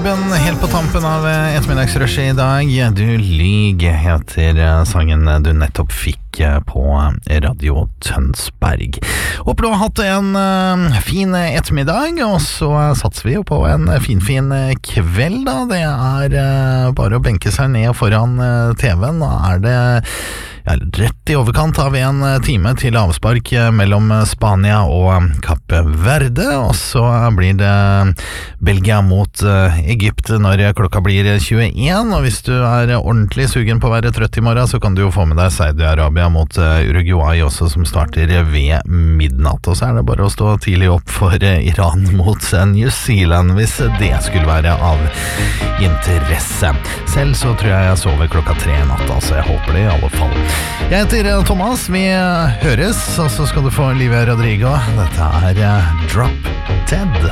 Ruben helt på tampen av ettermiddagsrushet i dag. Du lyg heter sangen du nettopp fikk på Radio Tønsberg. Håper du har hatt en fin ettermiddag, og så satser vi jo på en fin kveld da. Det er bare å benke seg ned foran TV-en. Nå er det rett i overkant av en time til avspark mellom Spania og Kapp Verde, og så blir det Belgia mot Egypt når klokka blir 21, og hvis du er ordentlig sugen på å være trøtt i morgen, så kan du jo få med deg Saudi-Arabia mot Uruguay også, som starter ved midnatt, og så er det bare å stå tidlig opp for Iran mot New Zealand, hvis det skulle være av interesse. Selv så tror jeg sover klokka 3 i natt, altså jeg håper det i alle fall. Jeg heter Thomas, vi høres, og så skal du få Olivia Rodrigo. Dette er Drop Dead.